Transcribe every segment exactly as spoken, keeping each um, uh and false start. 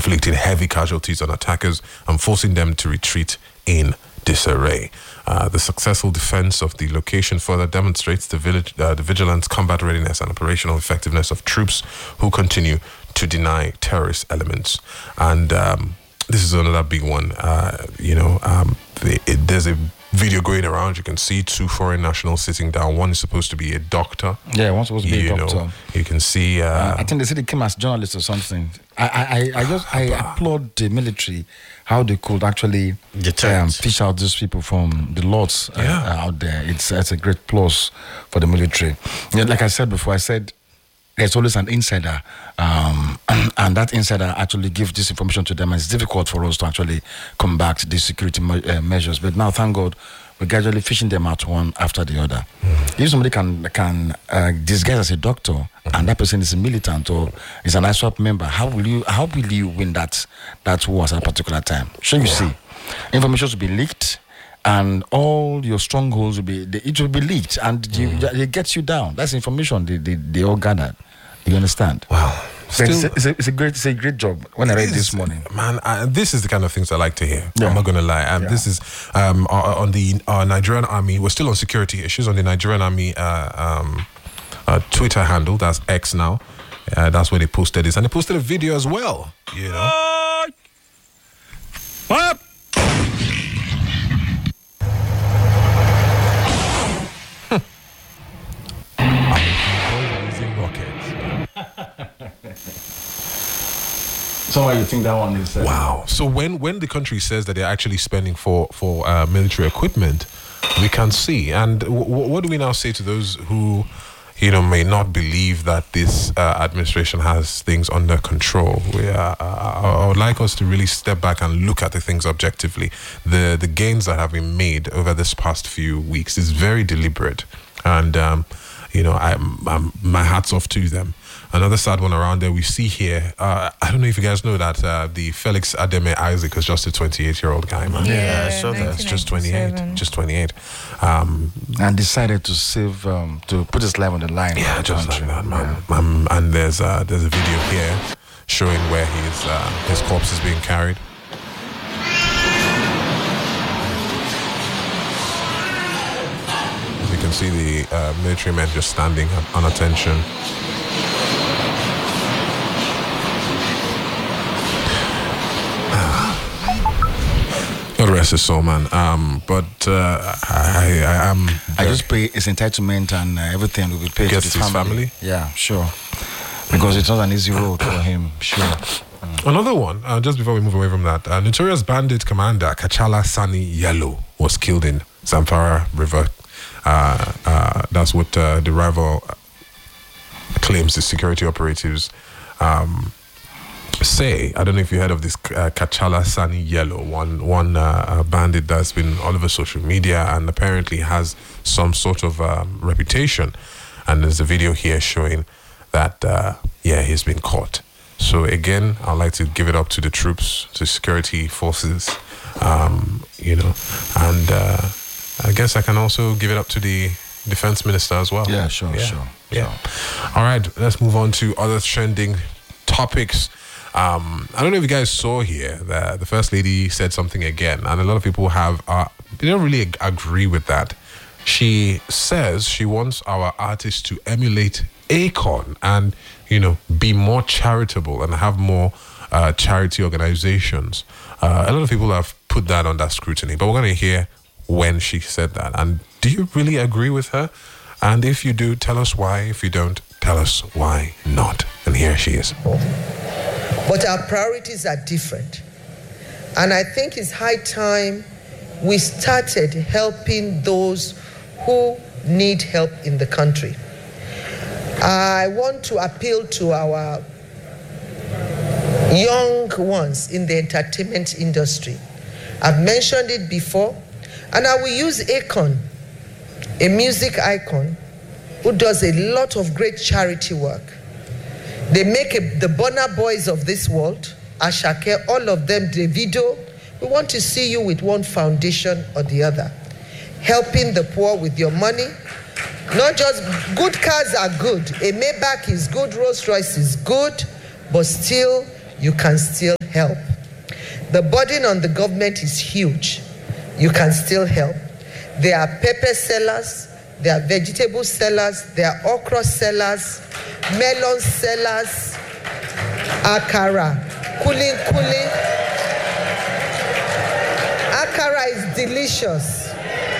inflicting heavy casualties on attackers and forcing them to retreat in disarray. Uh, the successful defense of the location further demonstrates the, village, uh, the vigilance, combat readiness, and operational effectiveness of troops who continue to deny terrorist elements. And um, this is another big one. Uh, you know, um, the, it, there's a video going around. You can see two foreign nationals sitting down. One is supposed to be a doctor. Yeah, one's supposed to be you a doctor. Know, you can see. Uh, uh, I think they said they came as journalists or something. I, I, I just I applaud the military how they could actually um, fish out these people from the lots uh, yeah. out there. It's it's a great plus for the military. You know, like I said before, I said there's always an insider, um, and that insider actually gives this information to them. And it's difficult for us to actually combat these security me- uh, measures. But now, thank God, we're gradually fishing them out one after the other. Mm. If somebody can can uh, disguise as a doctor, mm-hmm. and that person is a militant or is an I S W A P member, how will you how will you win that that war at a particular time? Sure, you yeah. see, information will be leaked, and all your strongholds will be they, it will be leaked, and mm. you, it gets you down. That's information they they, they all gathered. You understand? Wow. Still, it's, a, it's, a, it's a great, it's a great job. When I read this morning, man, I, this is the kind of things I like to hear. Yeah. I'm not gonna lie. Um, yeah. This is um, on the uh, Nigerian Army. We're still on security issues on the Nigerian Army uh, um, uh, Twitter handle. That's X now. Uh, that's where they posted this, and they posted a video as well. You know. What? So why you think that one is? Uh, wow. So when, when the country says that they're actually spending for for uh, military equipment, we can see. And w- w- what do we now say to those who, you know, may not believe that this uh, administration has things under control? We, uh, I would like us to really step back and look at the things objectively. The the gains that have been made over this past few weeks is very deliberate, and um, you know, I'm, I'm, my hat's off to them. Another sad one around there we see here. Uh, I don't know if you guys know that uh, the Felix Ademe Isaac is just a twenty-eight-year-old guy, man. Yeah, Yeah, I saw that. It's just twenty-eight. Just twenty-eight. Um, and decided to save, um, to put his life on the line. Yeah, just country. like that, man. Yeah. Um, and there's uh, there's a video here showing where his uh, his corpse is being carried. As you can see, the uh, military men just standing on attention. God rest his soul, man. Um, but uh, I, I am. I just pray his entitlement and uh, everything will be paid to his family. family. Yeah, sure. Because it's not an easy road for him. Sure. Mm. Another one. Uh, just before we move away from that, uh, notorious bandit commander Kachala Sani Yellow was killed in Zamfara River. Uh, uh, that's what uh, the rival claims the security operatives. Um, say, I don't know if you heard of this uh, Kachala Sani Yellow, one one uh, bandit that's been all over social media and apparently has some sort of um, reputation. And there's a video here showing that, uh, yeah, he's been caught. So again, I'd like to give it up to the troops, to security forces, um, you know, and uh, I guess I can also give it up to the defense minister as well. Yeah, sure, yeah. sure. Yeah. Sure. All right, let's move on to other trending topics. Um, I don't know if you guys saw here that the First Lady said something again, and a lot of people have, uh, they don't really ag- agree with that. She says she wants our artists to emulate Akon and, you know, be more charitable and have more uh, charity organizations. Uh, a lot of people have put that under scrutiny, but we're going to hear when she said that. And do you really agree with her? And if you do, tell us why. If you don't, tell us why not. And here she is. But our priorities are different. And I think it's high time we started helping those who need help in the country. I want to appeal to our young ones in the entertainment industry. I've mentioned it before, and I will use Akon, a music icon who does a lot of great charity work. They make a, the Burna Boys of this world, Ashake, all of them, Davido. We want to see you with one foundation or the other, helping the poor with your money. Not just good cars are good. A Maybach is good, Rolls Royce is good, but still you can still help. The burden on the government is huge. You can still help. There are pepper sellers, there are vegetable sellers, there are okra sellers, melon sellers, akara, kulin kulin. Akara is delicious.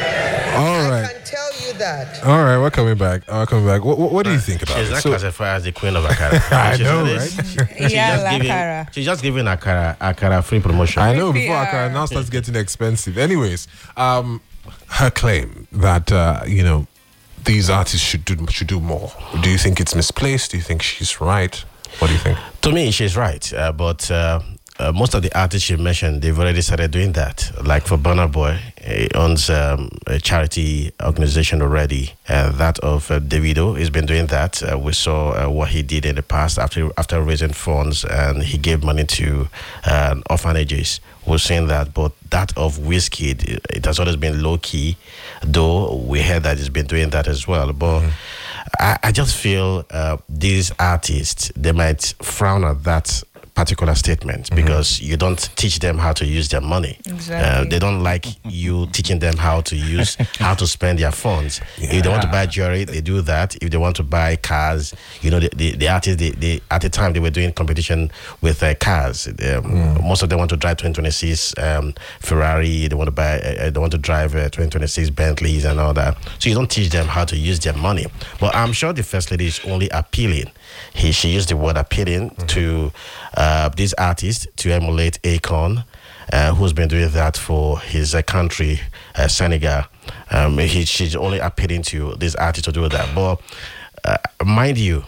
All right. I can tell you that. All right, we're coming back. We're coming back. What, what, what do you think about She's it? not So- classified as the queen of Akara. I She's know, always- right? She's Yeah, just giving, Akara. she's just giving Akara, Akara free promotion. I know, before Yeah. Akara now starts getting expensive. Anyways, um, her claim that, uh, you know, these artists should do, should do more. Do you think it's misplaced? Do you think she's right? What do you think? To me, she's right. Uh, but uh, uh, most of the artists she mentioned, they've already started doing that. Like for Burna Boy, he owns um, a charity organization already. Uh, that of uh, Davido, he's been doing that. Uh, we saw uh, what he did in the past after after raising funds, and he gave money to uh, orphanages. We've seen that, but that of Wizkid, it, it has always been low key. Though we heard that he's been doing that as well, but. Mm-hmm. I, I just feel uh, these artists, they might frown at that particular statement mm-hmm. because you don't teach them how to use their money. Exactly. Uh, they don't like you teaching them how to use, how to spend their funds. Yeah. If they want to buy jewelry, they do that. If they want to buy cars, you know, the, the, the artists, they, they, at the time, they were doing competition with uh, cars. Um, mm. Most of them want to drive twenty twenty-six um, Ferrari. They want to buy, uh, they want to drive uh, twenty twenty-six Bentleys and all that. So you don't teach them how to use their money. But I'm sure the First Lady is only appealing. He, she used the word appealing mm-hmm. to uh, these artists to emulate Akon, uh, who's been doing that for his uh, country, uh, Senegal. Um, he, she's only appealing to these artists to do that. But uh, mind you,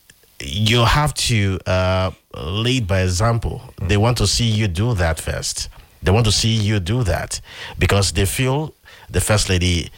you have to uh, lead by example. Mm-hmm. They want to see you do that first. They want to see you do that because they feel the First Lady.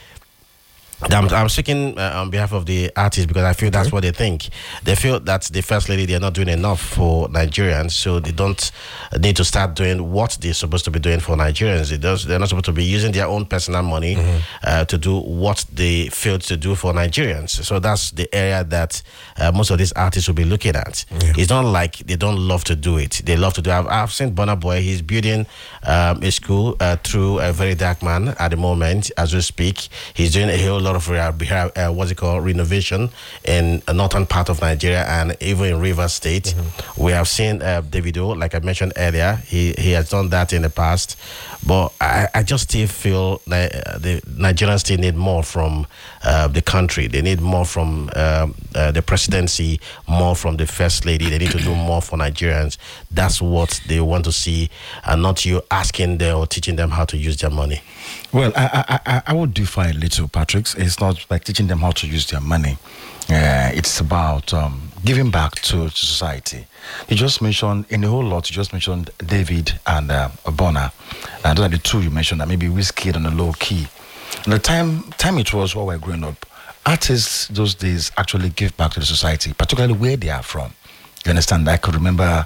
I'm, I'm speaking uh, on behalf of the artists because I feel that's what they think. They feel that the First Lady, they're not doing enough for Nigerians, so they don't need to start doing what they're supposed to be doing for Nigerians. It does, they're not supposed to be using their own personal money mm-hmm. uh, to do what they failed to do for Nigerians. So that's the area that uh, most of these artists will be looking at. Yeah. It's not like they don't love to do it. They love to do it. I've, I've seen Burna Boy. He's building um, a school uh, through a Very Dark Man at the moment as we speak. He's doing a whole lot of uh, what's it called renovation in a northern part of Nigeria and even in Rivers State. Mm-hmm. We have seen uh, Davido, like I mentioned earlier, he he has done that in the past, but I, I just still feel that uh, the Nigerians still need more from uh, the country. They need more from uh, uh, the presidency, more from the First Lady. They need to do more for Nigerians. That's what they want to see, and not you asking them or teaching them how to use their money. Well, I, I, I would differ a little, Patrick. It's not like teaching them how to use their money. Uh, it's about um, giving back to, to society. You just mentioned, in a whole lot, you just mentioned David and uh, Burna. Uh, those are the two you mentioned, that maybe Wizkid on a low key. And the time, time it was while we were growing up, artists those days actually give back to the society, particularly where they are from. You understand? I could remember...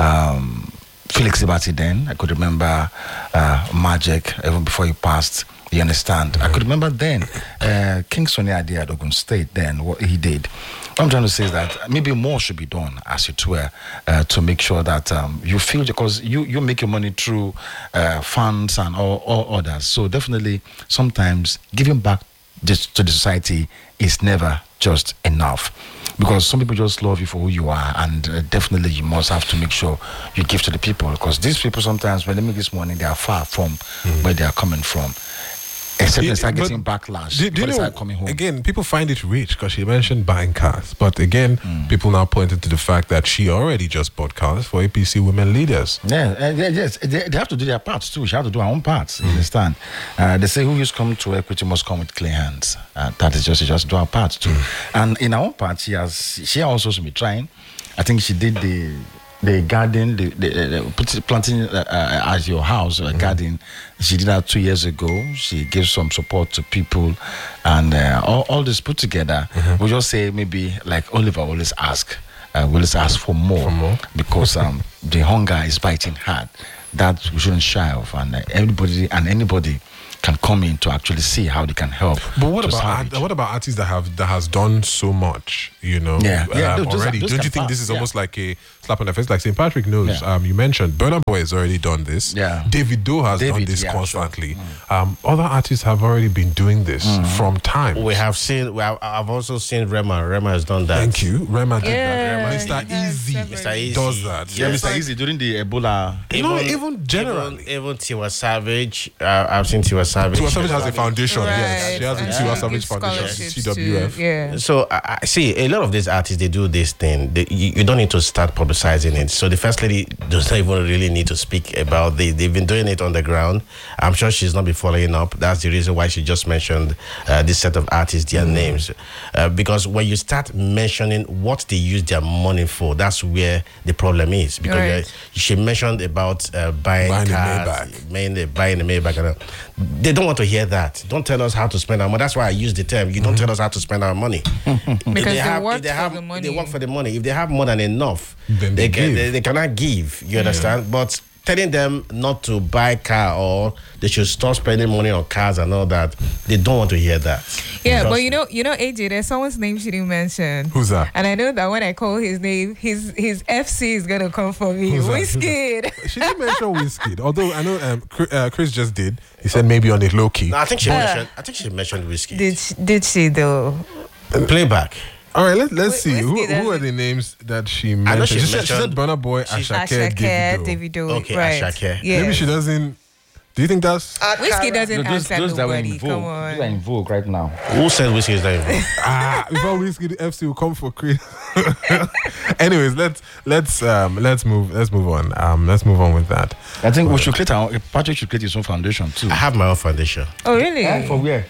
Um, Felix Ibati then. I could remember uh, Magic, even before he passed. You understand? Mm-hmm. I could remember then uh, King Sunny Ade at Ogun State then, what he did. What I'm trying to say is that maybe more should be done, as it were, uh, to make sure that um, you feel, because you, you make your money through uh, funds and all, all others. So definitely, sometimes giving back this, to the society is never just enough. Because some people just love you for who you are, and uh, definitely you must have to make sure you give to the people. Because these people sometimes, when they make this money, they are far from mm. where they are coming from. Except they start getting backlash. Do, do you they know, start coming home. Again, people find it rich because she mentioned buying cars. But again, mm. people now pointed to the fact that she already just bought cars for A P C women leaders. Yeah, uh, yes, they, they have to do their parts too. She has to do her own parts. Mm. You understand? Uh, they say who is come to equity must come with clean hands. Uh, that is just she just do her parts too. Mm. And in her own part, she has she also should be trying. I think she did the. The garden, the, the, the put it, planting uh, uh, at your house, a mm-hmm. garden. She did that two years ago. She gave some support to people, and uh, all, all this put together. Mm-hmm. We just say maybe like Oliver always ask, uh, we always ask for more, for more. because um, the hunger is biting hard. That we shouldn't shy off, and uh, everybody and anybody can come in to actually see how they can help. But what to about salvage. art, what about artists that have that has done so much? You know, Yeah. Yeah, um, those are- already. those Don't can you think pass, this is yeah. almost like a slap on the face? Like Saint Patrick knows. Yeah. Um, you mentioned Burna Boy has already done this. Yeah. David Doe has done David, this yeah, constantly. Um, other artists have already been doing this from time. We have seen. We have, I've also seen Rema. Rema has done that. Thank you, Rema did Yeah, that. he Mister has Easy several. Mister Easy does that. Yeah, Yeah. Mister Easy during the Ebola. No, even generally. Even, even Tiwa Savage. Uh, I've seen Tiwa Savage. Tiwa Savage has a foundation. Yes, Right. she has a And Tiwa she Savage gives Foundation, scholarships T W F. to- yeah. So I I see a lot of these artists, they do this thing. They, you, you don't need to start publicizing it. So the first lady does not even really need to speak about this. They've been doing it on the ground. I'm sure she's not been following up. That's the reason why she just mentioned uh, this set of artists, their names. Uh, because when you start mentioning what they use their money for, that's where the problem is. Because Right. uh, she mentioned about uh, buying, Buying a cars, Maybach. mainly buying a Maybach. And, uh, they don't want to hear that. Don't tell us how to spend our money. That's why I use the term. You don't tell us how to spend our money. If Because they have, work if they for have, the money. They work for the money. If they have more than enough, Then they, they can, give. they, they cannot give. You understand? But telling them not to buy car or they should stop spending money on cars and all that, they don't want to hear that. Yeah, Trust but me. you know, you know, A J, there's someone's name she didn't mention. Who's that? And I know that when I call his name, his his F C is gonna come for me. Who's that? Who's Wizkid. She didn't mention Whiskey, although I know um, Chris, uh, Chris just did. He said maybe on a low key. No, I think she Uh, mentioned. I think she mentioned whiskey. Did she, did she though? Playback. All right, let, let's Whi- see. Who, Whiskey who are doesn't- the names that she know mentioned? she She, said, she said mentioned- Burna Boy, she's- Ashake, Ashake, Davido. Davido. Okay, right. Ashake. Yes. Maybe she doesn't. Do you think that's? Whiskey doesn't Those, answer those that were nobody. in vogue. Come Those are on. in vogue right now. Who said whiskey is not involved? Ah, before Whiskey, the F C will come for Chris. Anyways, let's let's um let's move let's move on. Um, let's move on with that. I think we should create our Patrick should create his own foundation too. I have my own foundation. Oh really? Eh, for where?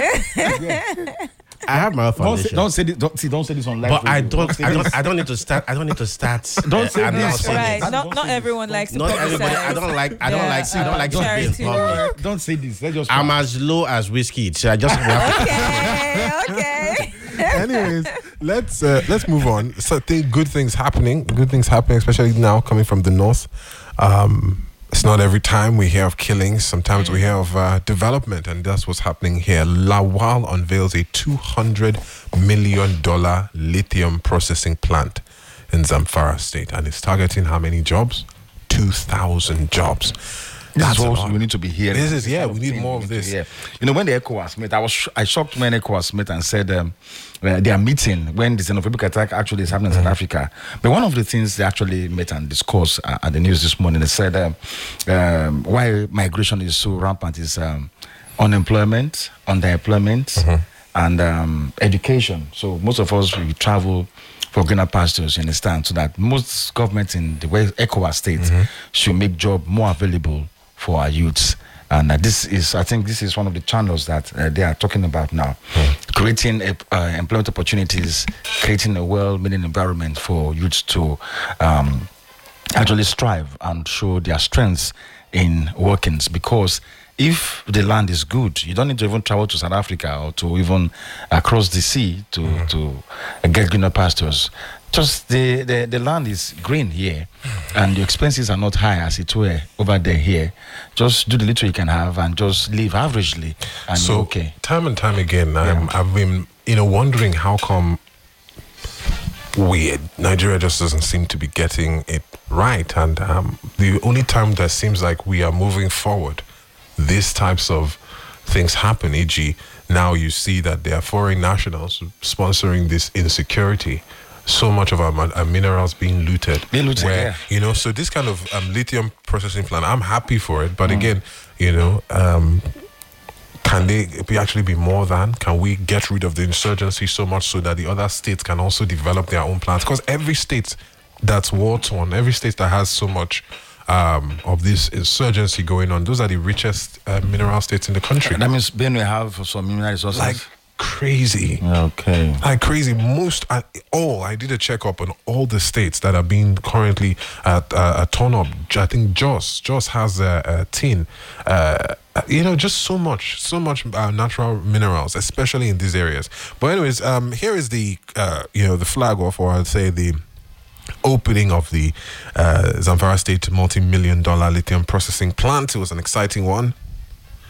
Eh? I have my own Don't say, foundation. don't say this. Don't, see, don't say this on live. but I radio. don't, say I this. don't. I don't need to start. I don't need to start. Don't uh, say this. announcing Right. it. Don't Not say not this. everyone likes to Not publicize. everybody. I don't like. I don't their, like. I uh, don't like to be in charity public. work. Don't say this. Let's just. I'm as low as whiskey, so I just have to Okay, okay. Anyways, let's uh, let's move on. So, think good things happening. Good things happening, especially now coming from the north. Um, it's not every time we hear of killings. Sometimes we hear of uh, development, and that's what's happening here. Lawal unveils a two hundred million dollar lithium processing plant in Zamfara State, and it's targeting how many jobs? Two thousand jobs. This That's is a what lot. we need to be hearing. This is- yeah, kind we need thing more of need to this. hear. You know, when the ECOWAS met, I was sh- I shocked when ECOWAS met and said um, uh, they are meeting when the xenophobic attack actually is happening in South Africa. But one of the things they actually met and discussed uh, at the news this morning, they said um, um, why migration is so rampant is um, unemployment, underemployment, and um, education. So most of us we travel for greener pastures, you understand, so that most governments in the West ECOWAS states should make job more available for our youths. And uh, this is, I think, this is one of the channels that uh, they are talking about now, creating uh, uh, employment opportunities, creating a well-meaning environment for youths to um, actually strive and show their strengths in workings. Because if the land is good, you don't need to even travel to South Africa or to even across the sea to mm. to uh, get greener pastures. Just the, the, the land is green here, and the expenses are not high as it were over there here. Just do the little you can have and just live averagely, and So you're okay. time and time again, um, Yeah. I've been you know wondering how come we Nigeria just doesn't seem to be getting it right, and um, the only time that seems like we are moving forward, these types of things happen. for example, now you see that there are foreign nationals sponsoring this insecurity. So much of our, ma- our minerals being looted. Being looted, where, yeah. You know, so this kind of um, lithium processing plant, I'm happy for it. But mm. again, you know, um, can they be actually be more than? Can we get rid of the insurgency so much so that the other states can also develop their own plants? Because every state that's war-torn, every state that has so much um, of this insurgency going on, those are the richest uh, mineral states in the country. That means Benue have some mineral resources. Like crazy. Okay. Like crazy. Most, uh, all, I did a checkup on all the states that are being currently at uh, a ton up. I think Jos, Jos has a, a tin. Uh, you know, just so much, so much uh, natural minerals, especially in these areas. But anyways, um, here is the, uh, you know, the flag off, or I'd say the opening of the uh, Zamfara State multi-million dollar lithium processing plant. It was an exciting one.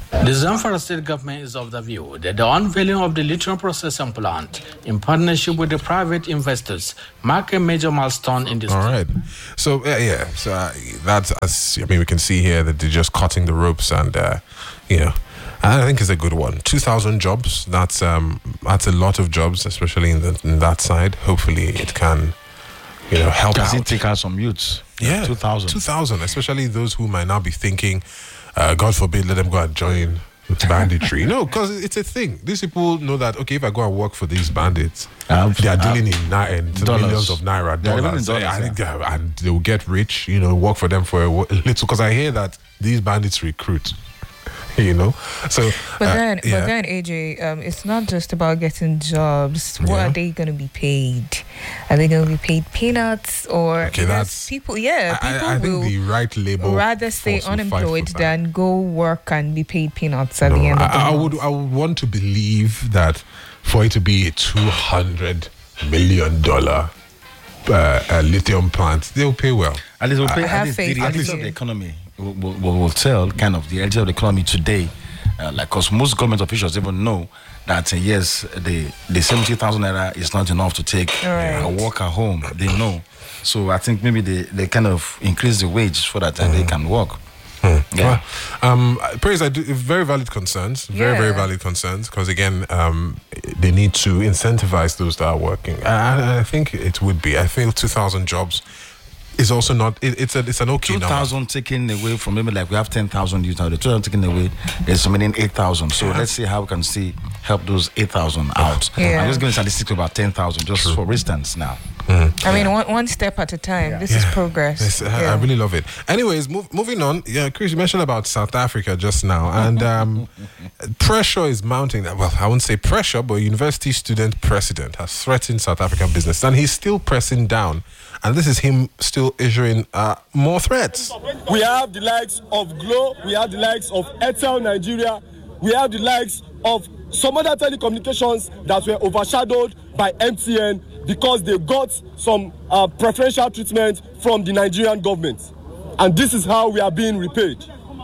The Zamfara state government is of the view that the unveiling of the lithium processing plant in partnership with the private investors mark a major milestone in this. All right. So, uh, yeah, so uh, that's, as, I mean, we can see here that they're just cutting the ropes and, uh, you know, I think it's a good one. two thousand jobs, that's um, that's a lot of jobs, especially in, the, in that side. Hopefully it can, you know, help Does out. it take out some youths? Yeah, two thousand. two thousand, especially those who might not be thinking, uh, God forbid, let them go and join banditry. No, because it's a thing. These people know that, okay, if I go and work for these bandits, Uh, they are uh, dealing in, na- in dollars. millions of naira They're living dollars. in dollars, I think, yeah. uh, and they will get rich, you know, work for them for a, wa- a little. Because I hear that these bandits recruit. You know, so But uh, then, yeah. but then, A J, um, it's not just about getting jobs. What Yeah. are they going to be paid? Are they going to be paid peanuts or Okay, because that's- people? Yeah, I- people I, I will think the right label rather stay force will fight for unemployed that. than go work and be paid peanuts at No, the end of the I, I month. would I would want to believe that for it to be a two hundred million dollar uh, uh, lithium plant, they'll pay well. At least, we'll pay, I have at least the faith in reality you. of the economy will, will, will will tell kind of the reality of the economy today. Uh, like, because most government officials even know that uh, yes, the the seventy thousand naira is not enough to take Right. a worker home. They know, so I think maybe they, they kind of increase the wage so that uh, they can work. Yeah. Well, um, praise, I do very valid concerns, very very Yeah. valid concerns. Because again, um, they need to incentivize those that are working. And I, I think it would be. I feel two thousand jobs is also not. It, it's a it's an okay Two number. thousand taken away from maybe like we have ten thousand youth now. The two thousand taken away, there's remaining eight thousand. So let's see how we can see help those eight thousand out. Yeah. I'm just giving statistics about ten thousand, just for instance now. I mean, one, one step at a time. This is progress. Yes, I, Yeah. I really love it. Anyways, move, moving on. Yeah, Chris, you mentioned about South Africa just now, and um, pressure is mounting. Well, I won't say pressure, but a university student president has threatened South African business, and he's still pressing down. And this is him still issuing uh, more threats. We have the likes of Glo, we have the likes of Airtel Nigeria, we have the likes of some other telecommunications that were overshadowed by M T N because they got some uh, preferential treatment from the Nigerian government. And this is how we are being repaid.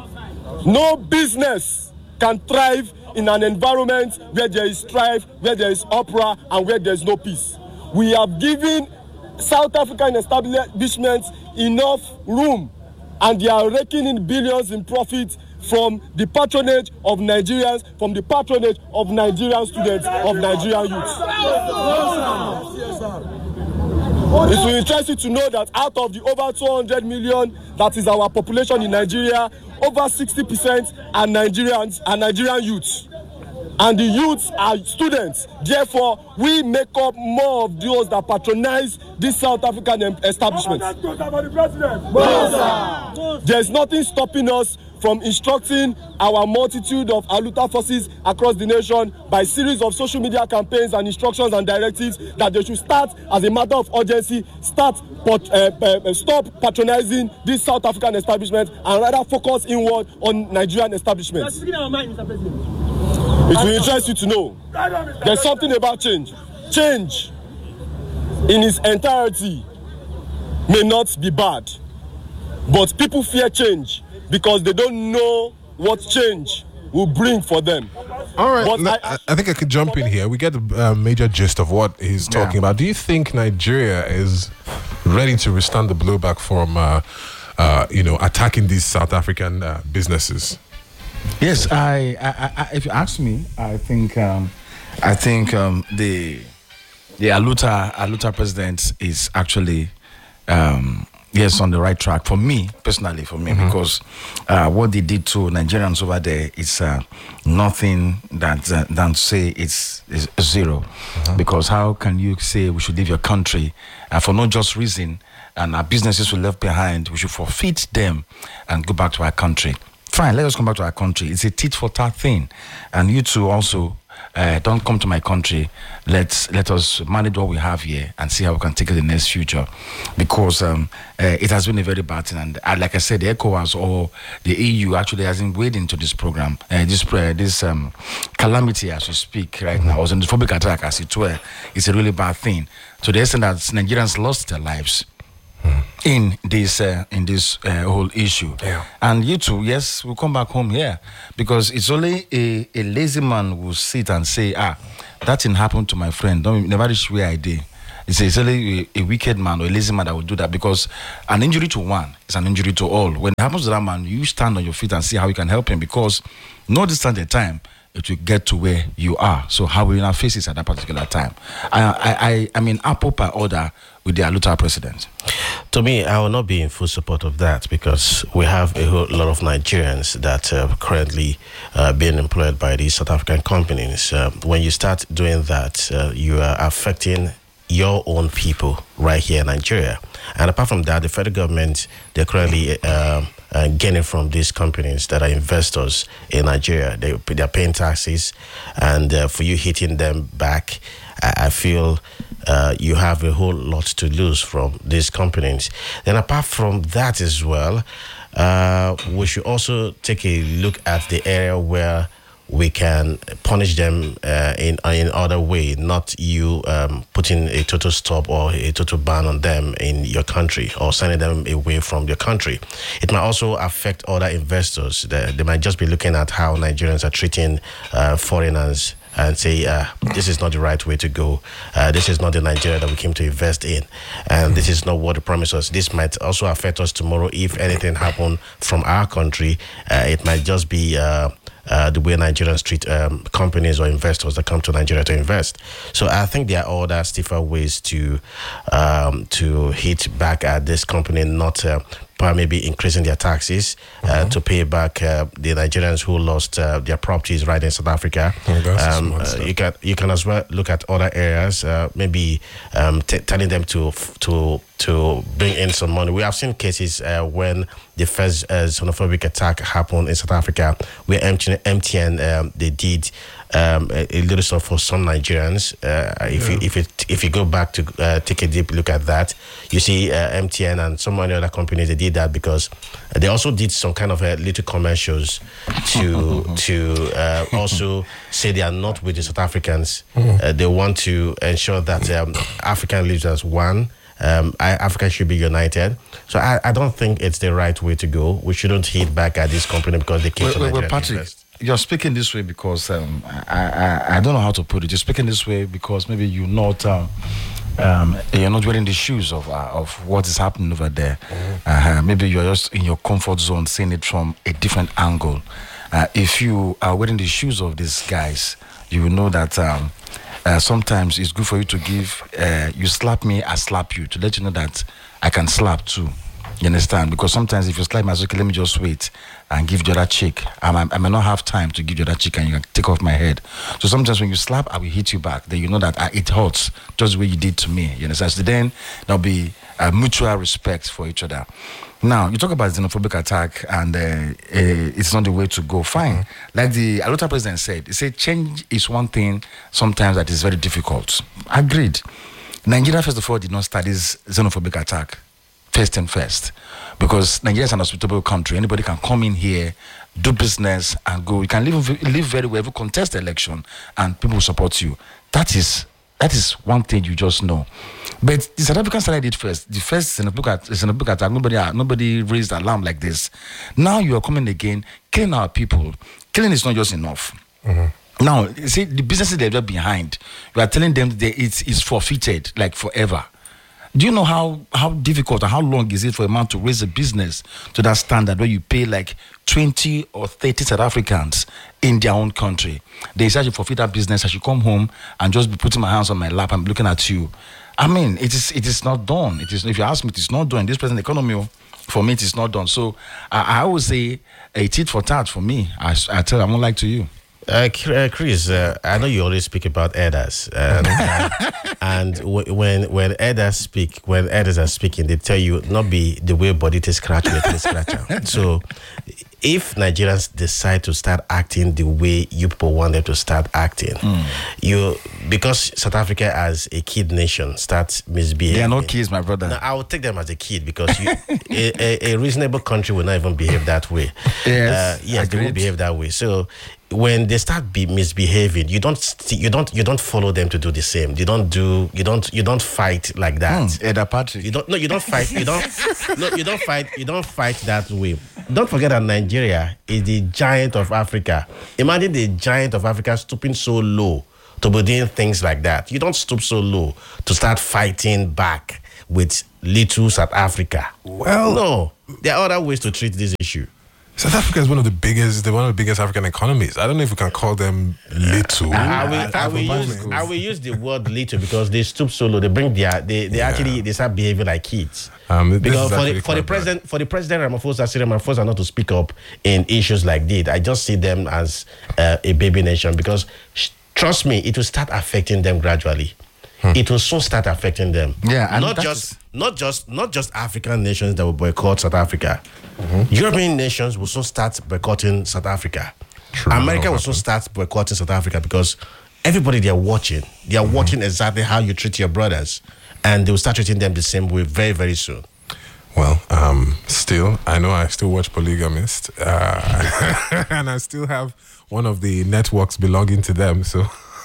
No business can thrive in an environment where there is strife, where there is uproar, and where there is no peace. We have given South African establishments enough room, and they are raking in billions in profit from the patronage of Nigerians, from the patronage of Nigerian students, of Nigerian youth. It will interest you to know that out of the over two hundred million that is our population in Nigeria, over sixty percent are Nigerians, are Nigerian youths. And the youths are students. Therefore, we make up more of those that patronize this South African establishment. There's nothing stopping us from instructing our multitude of Aluta forces across the nation by series of social media campaigns and instructions and directives that they should start, as a matter of urgency, start but, uh, uh, stop patronizing this South African establishment and rather focus inward on Nigerian establishments. It will interest you to know there's something about change. Change in its entirety may not be bad, but people fear change because they don't know what change will bring for them. All right, But le- I, I think I could jump in here. We get the uh, major gist of what he's talking Yeah. about. Do you think Nigeria is ready to withstand the blowback from, uh, uh, you know, attacking these South African uh, businesses? Yes, I, I, I, if you ask me, I think, um, I think um, the the Aluta Aluta president is actually, um, yes, on the right track for me personally. For me, Mm-hmm. because uh, what they did to Nigerians over there is uh, nothing that uh, than to say it's, it's zero. Mm-hmm. Because how can you say we should leave your country uh, for no just reason, and our businesses were left behind? We should forfeit them and go back to our country. Fine, let us come back to our country. It's a tit for tat thing, and you two also uh, don't come to my country. Let's let us manage what we have here and see how we can take it in the next future, because um, uh, it has been a very bad thing. And uh, like I said, the ECOWAS or the E U actually hasn't weighed into this program, uh, this uh, this um, calamity as we speak right now, or xenophobic attack as it were. It's a really bad thing to the extent that Nigerians lost their lives. in this uh, in this uh, whole issue. Yeah. And you too, yes, we'll come back home here because it's only a, a lazy man who will sit and say, ah, that thing happened to my friend. Don't never reach where I did. It's, it's only a, a wicked man or a lazy man that will do that because an injury to one is an injury to all. When it happens to that man, you stand on your feet and see how you can help him because no distant the time it will get to where you are. So how will you now face it at that particular time? I I I, I mean apple per order with the Aluta president. To me, I will not be in full support of that because we have a whole lot of Nigerians that are currently uh, being employed by these South African companies. Uh, when you start doing that, uh, you are affecting your own people right here in Nigeria. And apart from that, the federal government, they're currently uh, uh, gaining from these companies that are investors in Nigeria. They, they're paying taxes, and uh, for you hitting them back, I, I feel uh, you have a whole lot to lose from these companies. Then apart from that as well, uh, we should also take a look at the area where we can punish them uh, in in other way, not you um, putting a total stop or a total ban on them in your country or sending them away from your country. It might also affect other investors. They, they might just be looking at how Nigerians are treating uh, foreigners and say, uh, this is not the right way to go. Uh, this is not the Nigeria that we came to invest in. And this is not what they promised us. This might also affect us tomorrow if anything happen from our country. Uh, it might just be uh, uh, the way Nigerians treat um, companies or investors that come to Nigeria to invest. So I think there are other stiffer ways to um, to hit back at this company, not uh, maybe increasing their taxes uh, mm-hmm. to pay back uh, the Nigerians who lost uh, their properties right in South Africa. Oh, um, uh, you can you can as well look at other areas, uh, maybe um, t- telling them to to to bring in some money. We have seen cases uh, when the first uh, xenophobic attack happened in South Africa, where M T N um, they did um, a, a little stuff for some Nigerians. Uh, if yeah. you if it if you go back to uh, take a deep look at that, you see uh, M T N and so many other companies, they did that because they also did some kind of uh, little commercials to to uh, also say they are not with the South Africans. Uh, they want to ensure that um, African lives as one. Um, I, Africa should be united. So I, I don't think it's the right way to go. We shouldn't hit back at this company because they came well, to well, Nigeria. Well, Patrick, you're speaking this way because um, I, I I don't know how to put it. You're speaking this way because maybe you're not um, um, you're not wearing the shoes of uh, of what is happening over there. Mm-hmm. Uh, maybe you're just in your comfort zone, seeing it from a different angle. Uh, if you are wearing the shoes of these guys, you will know that. Um, Uh, sometimes it's good for you to give, uh, you slap me, I slap you, to let you know that I can slap too. You understand? Because sometimes if you slap me, I say, okay, let me just wait and give the other cheek. I, I may not have time to give the other cheek and you can take off my head. So sometimes when you slap, I will hit you back. Then you know that uh, it hurts just the way you did to me. You understand? So then there'll be a mutual respect for each other. Now, you talk about xenophobic attack and uh, uh, it's not the way to go. Fine. Mm-hmm. Like the Aluta president said, he said change is one thing sometimes that is very difficult. Agreed. Nigeria, first of all, did not start this xenophobic attack first and first because Nigeria is an hospitable country. Anybody can come in here, do business and go. You can live, live very well, contest the election and people will support you. That is That is one thing you just know. But the South African started it first. The first xenophobic attack, nobody, nobody raised alarm like this. Now you are coming again, killing our people. Killing is not just enough. Mm-hmm. Now, see, the businesses they're behind, you are telling them that it's, it's forfeited, like forever. Do you know how, how difficult and how long is it for a man to raise a business to that standard where you pay like twenty or thirty South Africans in their own country? They say I should forfeit that business, I should come home and just be putting my hands on my lap and looking at you. I mean, it is it is not done. It is, if you ask me, it is not done. In this present economy, for me, it is not done. So I, I always say a tit for tat for me. I, I tell I'm not like to you. Uh, Chris, uh, I know you always speak about elders, um, and, and w- when when elders speak, when elders are speaking, they tell you not be the way body to scratch, way to scratch out. So, if Nigerians decide to start acting the way you people want them to start acting, mm. you because South Africa as a kid nation starts misbehaving. They are not kids, my brother. No, I will take them as a kid because you, a, a, a reasonable country will not even behave that way. Yes, uh, yes, they will behave that way. So. when they start be misbehaving, you don't st- you don't you don't follow them to do the same. You don't do you don't you don't fight like that. Mm, Eda Patrick. You don't no you don't fight you don't no you don't fight you don't fight that way. Don't forget that Nigeria is the giant of Africa. Imagine the giant of Africa stooping so low to be doing things like that. You don't stoop so low to start fighting back with little South Africa. Well, no, there are other ways to treat this issue. South Africa is one of the biggest, they're one of the biggest African economies. I don't know if we can call them little. I will, at I, will the use, moment. I will use the word little because they stoop so low. They bring their, they, they Yeah. actually, they start behaving like kids. Um, this Because is for the, actually for the quite president, for the president Ramaphosa, Cyril Ramaphosa not to speak up in issues like this. I just see them as uh, a baby nation because sh- trust me, it will start affecting them gradually. Hmm. It will soon start affecting them. Yeah, and not that just is- not just not just African nations that will boycott South Africa. European nations will soon start boycotting South Africa. True, America that'll will soon happen. start boycotting South Africa because everybody they are watching, they are watching exactly how you treat your brothers, and they will start treating them the same way very very soon. Well, um, still, I know I still watch Polygamist, uh, and I still have one of the networks belonging to them. So,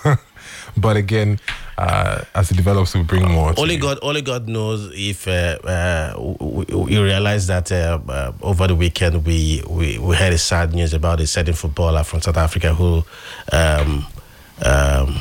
but again, uh, as it develops, we'll bring more. to Only you. God, only God knows if uh, uh, we, we realize that uh, uh, over the weekend we, we we heard a sad news about a certain footballer from South Africa who um, um,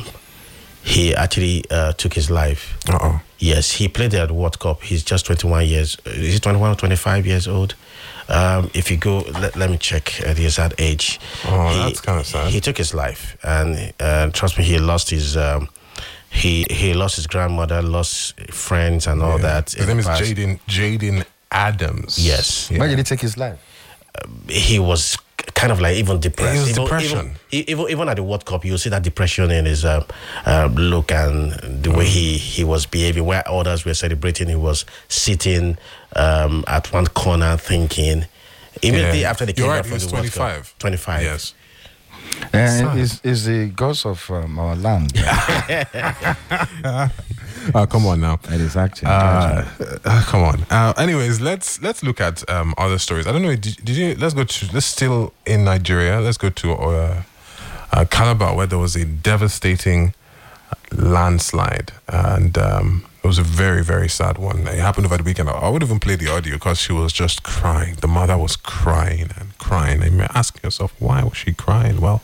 he actually uh, took his life. Uh-oh. Yes, he played at the World Cup. He's just twenty-one years. Is he twenty-one or twenty-five years old? Um, if you go, let, let me check at the exact age. Oh, He- that's kinda sad. He took his life, and uh, trust me, he lost his. Um, he he lost his grandmother, lost friends, and all Yeah. that. His in name the is past. Jaden Jaden Adams. Yes. Yeah. Why did he take his life? He was kind of like even depressed. It was even, depression. Even, even, even at the World Cup, you see that depression in his uh, uh, look and the way he, he was behaving. Where others were celebrating, he was sitting um, at one corner thinking. Immediately Yeah. after the You're came right, back he from was the World Cup. twenty-five. twenty-five. Yes. And is is the gods of um, our land. Uh, come on now. It is actually. Uh, uh, come on. Uh, anyways, let's let's look at um, other stories. I don't know. Did, did you? Let's go to. Let's still in Nigeria. Let's go to uh, uh, Calabar, where there was a devastating landslide, and um, it was a very very sad one. It happened over the weekend. I would even play the audio because she was just crying. The mother was crying and crying. And you may ask yourself, why was she crying? Well,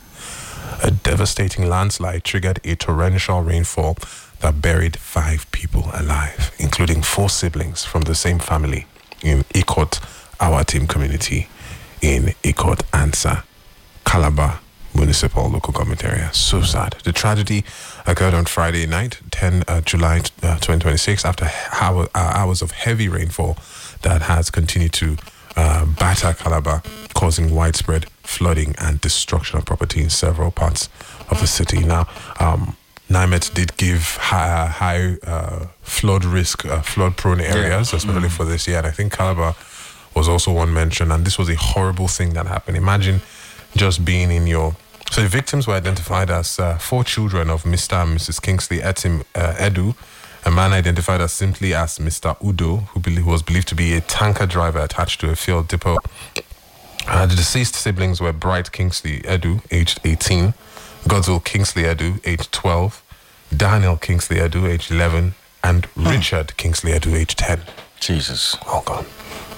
a devastating landslide triggered a torrential rainfall that buried five people alive, including four siblings from the same family in Ikot, our team community in Ikot Ansa, Calabar Municipal Local Government Area. So sad. The tragedy occurred on Friday night, tenth of July uh, twenty twenty-six, after hour, uh, hours of heavy rainfall that has continued to uh, batter Calabar, causing widespread flooding and destruction of property in several parts of the city. Now, um, NIMET did give high, high uh, flood risk, uh, flood-prone areas, especially for this year. And I think Calabar was also one mentioned. And this was a horrible thing that happened. Imagine just being in your... So the victims were identified as uh, four children of Mister and Missus Kingsley Etim uh, Edu, a man identified as simply as Mister Udo, who, believe, who was believed to be a tanker driver attached to a field depot. Uh, the deceased siblings were Bright Kingsley Edu, aged eighteen, Godswill Kingsley Edu, aged twelve, Daniel Kingsley Edu, aged eleven, and Richard Kingsley Edu, aged ten. Jesus. All gone.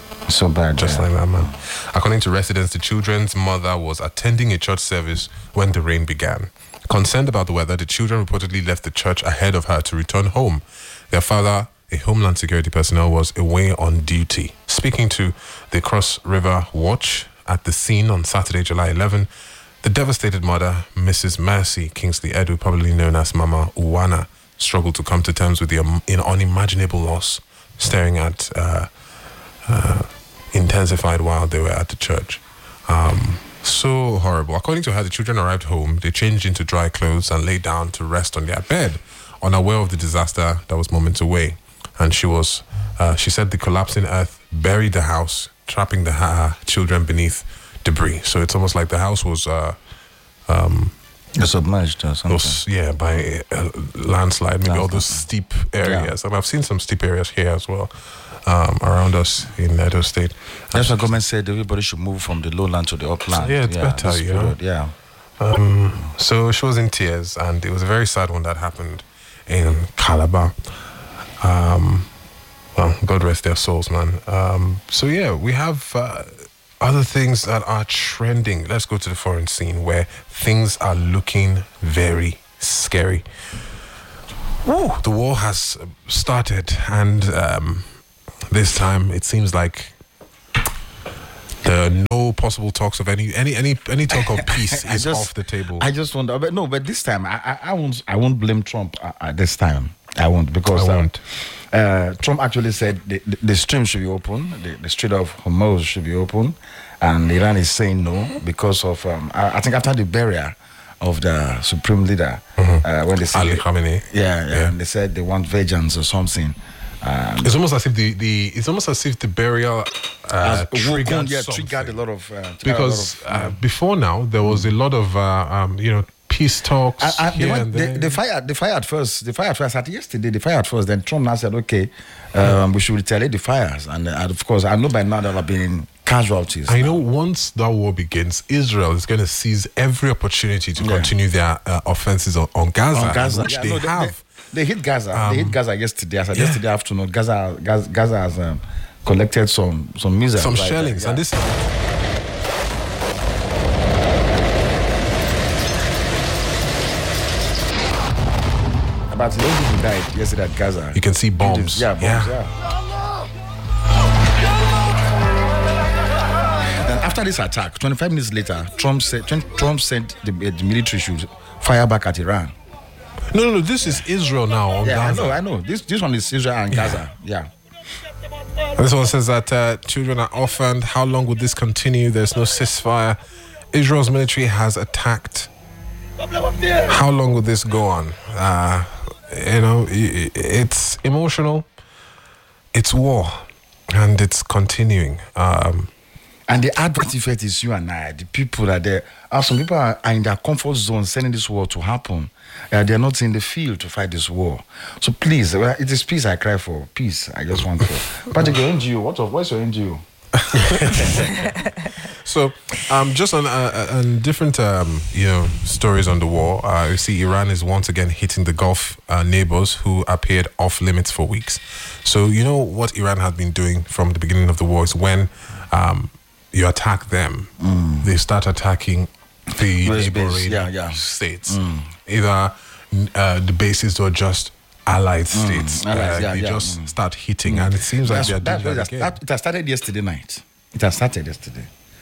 So bad. Just yeah. like that, man. According to residents, the children's mother was attending a church service when the rain began. Concerned about the weather, the children reportedly left the church ahead of her to return home. Their father, a Homeland Security personnel, was away on duty. Speaking to the Cross River Watch at the scene on Saturday, July eleventh, the devastated mother, Missus Mercy Kingsley Edu, probably known as Mama Uwana, struggled to come to terms with the um, in unimaginable loss, staring at uh, uh, intensified while they were at the church. Um, so horrible. According to her, the children arrived home, they changed into dry clothes and lay down to rest on their bed, unaware of the disaster that was moments away. And she was, uh, she said the collapsing earth buried the house, trapping the uh, children beneath debris. So it's almost like the house was, uh, um, submerged or something. those, yeah, by a landslide, maybe all those steep areas. And I've seen some steep areas here as well, um, around us in Edo State. That's why government said everybody should move from the lowland to the upland. Yeah, it's better, this you know. period, Yeah. Um, so she was in tears, and it was a very sad one that happened in Calabar. Um, well, God rest their souls, man. Um, so yeah, we have uh, other things that are trending. Let's go to the foreign scene where things are looking very scary. Ooh, the war has started, and um, this time it seems like there are no possible talks of any any any any talk of peace is just, off the table. I just wonder, but no, but this time I I, I won't I won't blame Trump uh, uh, this time. I won't because I um, won't. Uh, Trump actually said the, the, the stream should be open, the, the Strait of Hormuz should be open, and Iran is saying no because of um, I, I think after the burial of the supreme leader, mm-hmm. uh, when they said Ali Khamenei, yeah, yeah, yeah, and they said they want vengeance or something. Um, it's almost as if the, the it's almost as if the burial uh, triggered yeah, something. triggered a lot of uh, because a lot of, uh, before now there was a lot of uh, um, you know peace talks and, and here they, and went, they, there. they fired they fired first they fired first at yesterday they fired first then Trump now said okay um, we should retaliate the fires and, uh, and of course I know by now there have been casualties. I know once that war begins, Israel is going to seize every opportunity to Yeah. continue their uh, offenses on, on Gaza, On Gaza, which yeah, they no, have. They, they hit Gaza. Um, they hit Gaza yesterday. As yeah. yesterday afternoon, Gaza, Gaza, Gaza has um, collected some some missiles, Some right there, shellings, yeah. and this. About eleven people died yesterday at Gaza. You can see bombs. Yeah, bombs. Yeah. And after this attack, twenty-five minutes later, Trump said Trump said the, uh, the military should fire back at Iran. No, no, no. This is Israel now on Yeah, Gaza. I know, I know. This this one is Israel and Gaza. Yeah. And this one says that uh, children are orphaned. How long will this continue? There's no ceasefire. Israel's military has attacked. How long will this go on? Uh, you know, i- i- it's emotional. It's war, and it's continuing. Um, And the adverse effect is you and I, the people that there are some people are, are in their comfort zone sending this war to happen. Uh, they're not in the field to fight this war. So please, well, it is peace I cry for. Peace I just want for. Patrick, your N G O, what of what's your N G O? So, um, just on, uh, on different, um, you know, stories on the war, uh, you see Iran is once again hitting the Gulf uh, neighbors who appeared off limits for weeks. So, you know what Iran had been doing from the beginning of the war is when um, you attack them, Mm. they start attacking the West base, neighboring yeah, yeah. states, Mm. either uh, the bases or just allied states. allies, uh, yeah, they yeah, just mm. start hitting, and it seems like That's, they're that's doing where that it, again. has, that, it has started yesterday night. It has started yesterday.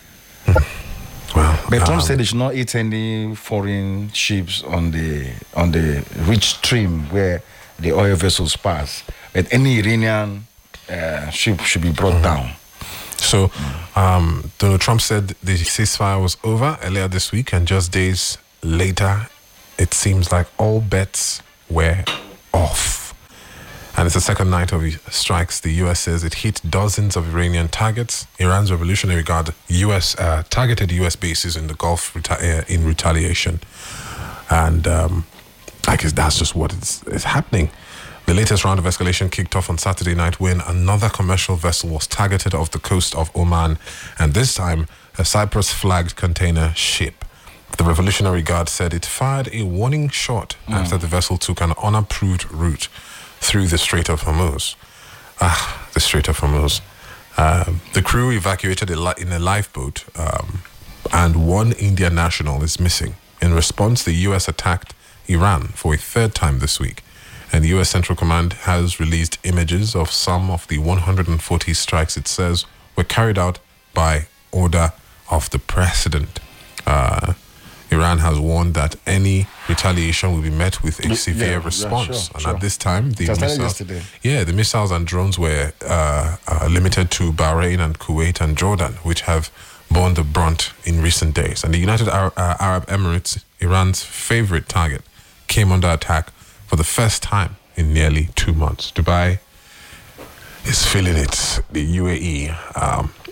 Well, But Trump um, said they should not eat any foreign ships on the on the rich stream where the oil vessels pass. But any Iranian uh, ship should be brought down. So, um, Donald Trump said the ceasefire was over earlier this week, and just days later, it seems like all bets were off. And it's the second night of strikes. The U S says it hit dozens of Iranian targets. Iran's Revolutionary Guard U S uh, targeted U S bases in the Gulf reta- uh, in retaliation, and um, I guess that's just what is, is happening. The latest round of escalation kicked off on Saturday night when another commercial vessel was targeted off the coast of Oman, and this time a Cyprus-flagged container ship. The Revolutionary Guard said it fired a warning shot mm. after the vessel took an unapproved route through the Strait of Hormuz. Ah, the Strait of Hormuz. Uh, the crew evacuated a li- in a lifeboat, um, and one Indian national is missing. In response, the U S attacked Iran for a third time this week. And the U S Central Command has released images of some of the one hundred forty strikes it says were carried out by order of the president. Uh, Iran has warned that any retaliation will be met with a severe yeah, response. yeah, sure, and sure. at this time, the It started missiles, yesterday. yeah, the missiles and drones were uh, uh, limited to Bahrain and Kuwait and Jordan, which have borne the brunt in recent days. And the United Arab, uh, Arab Emirates, Iran's favorite target, came under attack for the first time in nearly two months. Dubai is feeling it. The U A E um,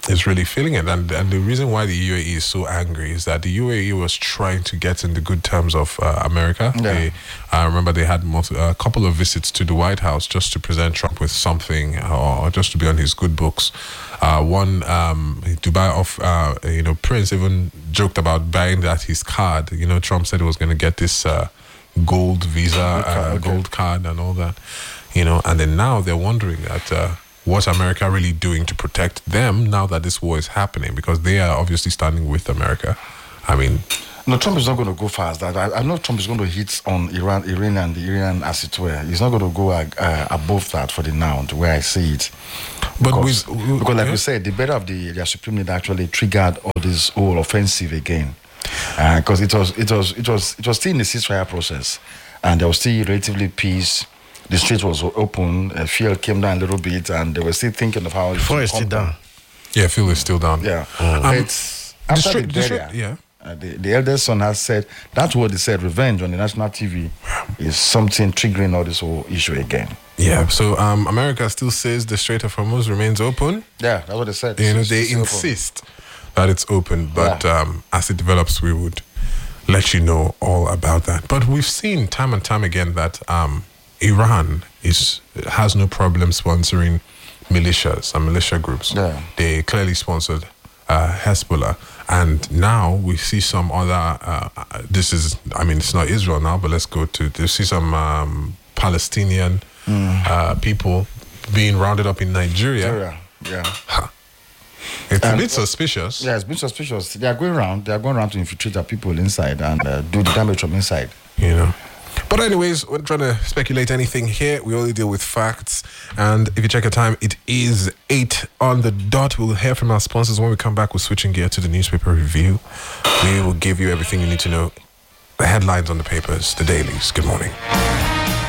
is really feeling it. And, and the reason why the U A E is so angry is that the U A E was trying to get in the good terms of uh, America. Yeah. They, I remember they had multi, a couple of visits to the White House just to present Trump with something or just to be on his good books. Uh, one, um, Dubai of, uh, you know, Prince even joked about buying that his card. You know, Trump said he was going to get this uh, gold visa, uh, okay. gold card and all that. You know, and then now they're wondering that uh, what's America really doing to protect them now that this war is happening? Because they are obviously standing with America. I mean, no, Trump is not going to go fast. I, I know Trump is going to hit on Iran, Iran and the Iran as it were. He's not going to go uh, above that for the now, the way I see it. but Because, we, we- because like yeah. we said, the better of the their supreme leader actually triggered all this whole offensive again, because it was it was it was it was still in the ceasefire process, and there was still relatively peace. The street was open. Uh, fuel came down a little bit, and they were still thinking of how it Before should it's still come down. yeah, Phil is still down. Yeah, Um, it's after Strait- the the Strait- burial. yeah. Uh, the, the eldest son has said that's what they said. Revenge on the national T V is something triggering all this whole issue again. Yeah, so um, America still says the Strait of Hormuz remains open. Yeah, that's what they said. You know, It's- they it's open. insist that it's open, but Yeah. um, as it develops, we would let you know all about that. But we've seen time and time again that um, Iran is has no problem sponsoring militias and militia groups. Yeah. They clearly sponsored uh, Hezbollah, and now we see some other. Uh, uh, this is, I mean, it's not Israel now, but let's go to. You see some um, Palestinian uh, people being rounded up in Nigeria. Yeah, yeah. It's a And- bit suspicious. Yeah, it's been suspicious. They are going around. They are going around to infiltrate their people inside and uh, do the damage from inside. You know. But anyways, we're trying to speculate anything here. We only deal with facts. And if you check your time, it is eight on the dot. We'll hear from our sponsors. When we come back, we're switching gear to the newspaper review. We will give you everything you need to know. The headlines on the papers, the dailies. Good morning.